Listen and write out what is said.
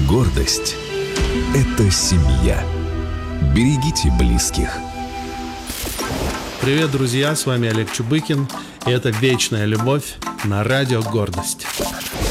Гордость – это семья. Берегите близких. Привет, друзья, с вами Олег Чубыкин, и это «Вечная любовь» на радио «Гордость».